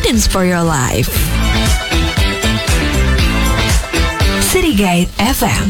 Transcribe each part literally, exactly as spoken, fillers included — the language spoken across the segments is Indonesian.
guidance for your life. City Guide F M.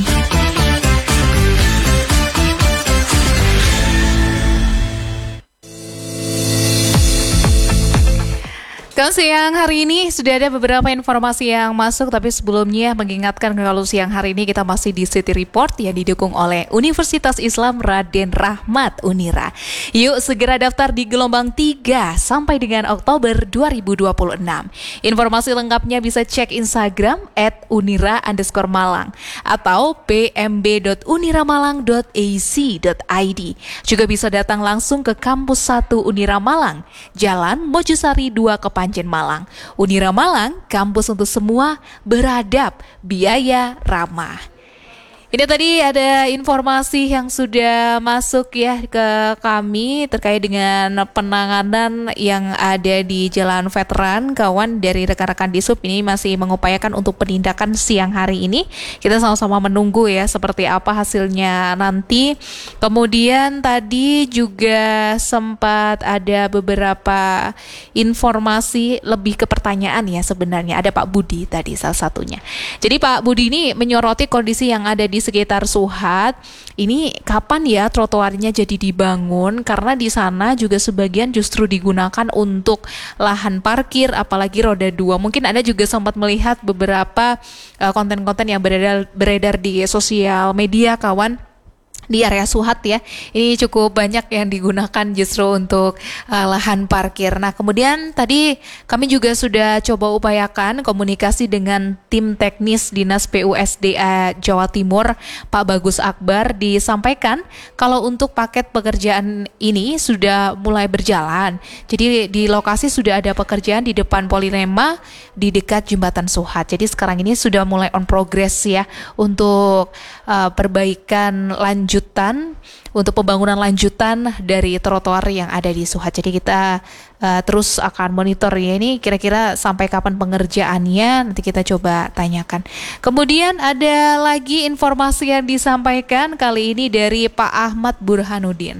Kalau siang hari ini sudah ada beberapa informasi yang masuk, tapi sebelumnya mengingatkan kalau siang hari ini kita masih di City Report yang didukung oleh Universitas Islam Raden Rahmat Unira. Yuk segera daftar di gelombang tiga sampai dengan Oktober dua ribu dua puluh enam. Informasi lengkapnya bisa cek Instagram at unira underscore malang atau p m b dot uniramalang dot a c dot i d. Juga bisa datang langsung ke Kampus satu Unira Malang, Jalan Mojosari dua Kepanjen Malang. Unira Malang, kampus untuk semua, beradab, biaya ramah. Ini tadi ada informasi yang sudah masuk ya ke kami terkait dengan penanganan yang ada di Jalan Veteran. Kawan dari rekan-rekan di Sub ini masih mengupayakan untuk penindakan siang hari ini. Kita sama-sama menunggu ya seperti apa hasilnya nanti. Kemudian tadi juga sempat ada beberapa informasi lebih ke pertanyaan ya sebenarnya. Ada Pak Budi tadi salah satunya. Jadi Pak Budi ini menyoroti kondisi yang ada di di sekitar Suhat. Ini kapan ya trotoarnya jadi dibangun, karena di sana juga sebagian justru digunakan untuk lahan parkir apalagi roda dua. Mungkin Anda juga sempat melihat beberapa uh, konten-konten yang beredar, beredar di sosial media kawan. Di area Suhat ya, ini cukup banyak yang digunakan justru untuk uh, lahan parkir. Nah kemudian tadi kami juga sudah coba upayakan komunikasi dengan tim teknis Dinas P U S D A Jawa Timur, Pak Bagus Akbar, disampaikan kalau untuk paket pekerjaan ini sudah mulai berjalan. Jadi di lokasi sudah ada pekerjaan di depan Polinema di dekat Jembatan Suhat. Jadi sekarang ini sudah mulai on progress ya untuk uh, perbaikan lanjut untuk pembangunan lanjutan dari trotoar yang ada di Suhat. Jadi kita uh, terus akan monitor ya ini kira-kira sampai kapan pengerjaannya, nanti kita coba tanyakan. Kemudian ada lagi informasi yang disampaikan kali ini dari Pak Ahmad Burhanuddin.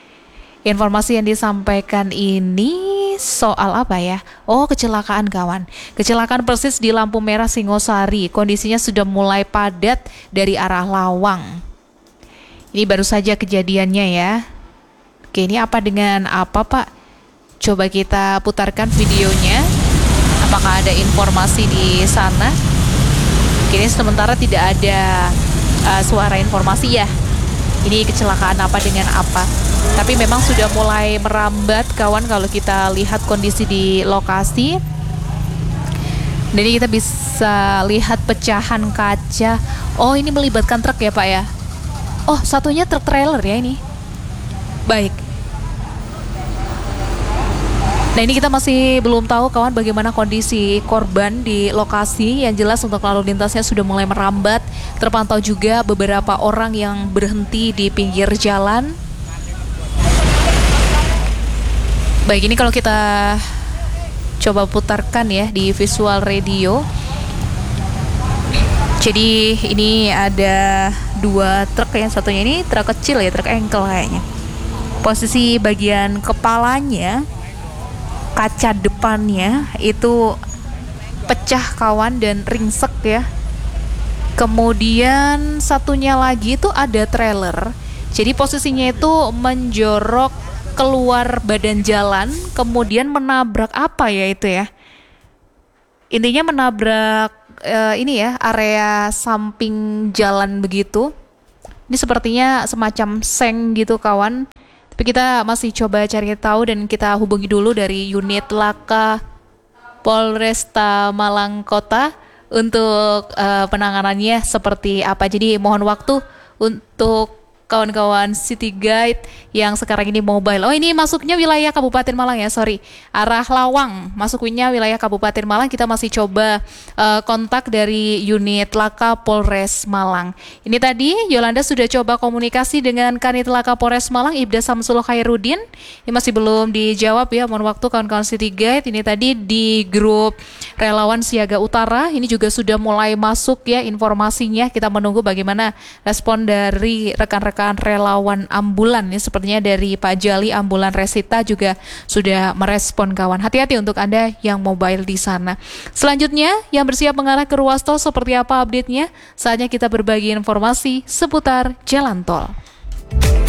Informasi yang disampaikan ini soal apa ya? Oh, kecelakaan kawan. Kecelakaan persis di lampu merah Singosari. Kondisinya sudah mulai padat dari arah Lawang. Ini baru saja kejadiannya ya. Oke, ini apa dengan apa Pak? Coba kita putarkan videonya. Apakah ada informasi di sana? Oke, ini sementara tidak ada uh, suara informasi ya. Ini kecelakaan apa dengan apa? Tapi memang sudah mulai merambat kawan kalau kita lihat kondisi di lokasi. Jadi kita bisa lihat pecahan kaca. Oh, ini melibatkan truk ya Pak ya? Oh, satunya truk trailer ya ini. Baik. Nah ini kita masih belum tahu kawan bagaimana kondisi korban di lokasi. Yang jelas untuk lalu lintasnya sudah mulai merambat. Terpantau juga beberapa orang yang berhenti di pinggir jalan. Baik, ini kalau kita coba putarkan ya di visual radio. Jadi ini ada dua truk, yang satunya ini truk kecil ya, truk engkel kayaknya. Posisi bagian kepalanya, kaca depannya itu pecah kawan dan ringsek ya. Kemudian satunya lagi itu ada trailer. Jadi posisinya itu menjorok keluar badan jalan, kemudian menabrak apa ya itu ya. Intinya menabrak uh, ini ya, area samping jalan begitu. Ini sepertinya semacam seng gitu kawan. Tapi kita masih coba cari tahu dan kita hubungi dulu dari unit Laka Polresta Malang Kota untuk uh, penanganannya seperti apa. Jadi mohon waktu untuk kawan-kawan City Guide yang sekarang ini mobile. Oh, ini masuknya wilayah Kabupaten Malang ya, sorry. Arah Lawang, masuknya wilayah Kabupaten Malang. Kita masih coba uh, kontak dari unit Laka Polres Malang. Ini tadi Yolanda sudah coba komunikasi dengan Kanit Laka Polres Malang, Ibda Samsul Khairuddin. Ini masih belum dijawab ya, mohon waktu kawan-kawan City Guide. Ini tadi di grup Relawan Siaga Utara, ini juga sudah mulai masuk ya informasinya. Kita menunggu bagaimana respon dari rekan-rekan merupakan relawan ambulan ya, sepertinya dari Pak Jali Ambulan Resita juga sudah merespon kawan. Hati-hati untuk Anda yang mobile di sana. Selanjutnya yang bersiap mengarah ke ruas tol seperti apa update-nya? Saatnya kita berbagi informasi seputar jalan tol.